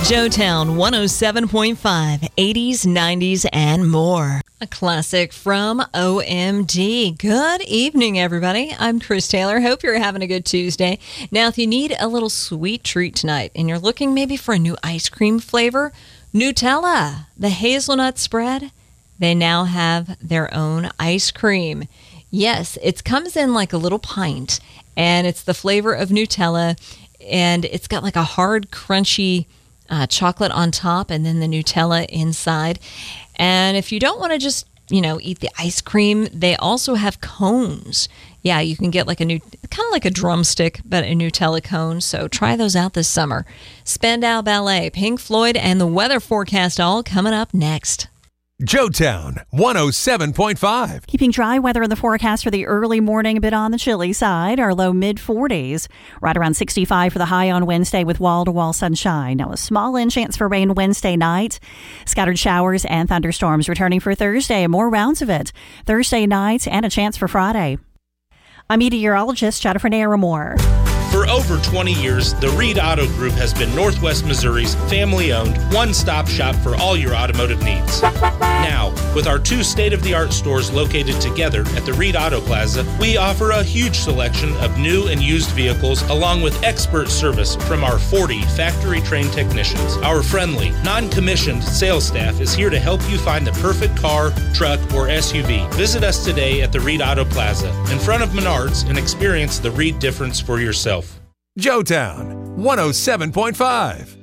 Joetown 107.5, 80s, 90s, and more. A classic from OMD. Good evening, everybody. I'm Chris Taylor. Hope you're having a good Tuesday. Now, if you need a little sweet treat tonight and you're looking maybe for a new ice cream flavor, Nutella, the hazelnut spread, they now have their own ice cream. Yes, it comes in like a little pint, and it's the flavor of Nutella, and it's got like a hard, crunchy chocolate on top and then the Nutella inside. And if you don't want to just, eat the ice cream, they also have cones. Yeah, you can get like kind of like a drumstick, but a Nutella cone. So try those out this summer. Spandau Ballet, Pink Floyd, and the weather forecast all coming up next. Joetown 107.5. Keeping dry weather in the forecast for the early morning, a bit on the chilly side. Our low mid-40s, right around 65 for the high on Wednesday with wall-to-wall sunshine. Now a small chance for rain Wednesday night. Scattered showers and thunderstorms returning for Thursday, and more rounds of it Thursday night, and a chance for Friday. I'm meteorologist Jennifer Naramore. For over 20 years, the Reed Auto Group has been Northwest Missouri's family-owned, one-stop shop for all your automotive needs. Now, with our two state-of-the-art stores located together at the Reed Auto Plaza, we offer a huge selection of new and used vehicles along with expert service from our 40 factory-trained technicians. Our friendly, non-commissioned sales staff is here to help you find the perfect car, truck, or SUV. Visit us today at the Reed Auto Plaza in front of Menards and experience the Reed difference for yourself. Joetown 107.5.